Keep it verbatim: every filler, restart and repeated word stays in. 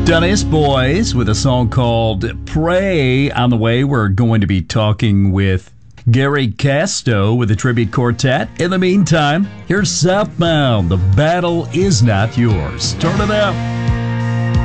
Dunnies Boys with a song called Pray. On the way, we're going to be talking with Gary Casto with a tribute quartet. In the meantime, here's Southbound. The battle is not yours. Turn it up.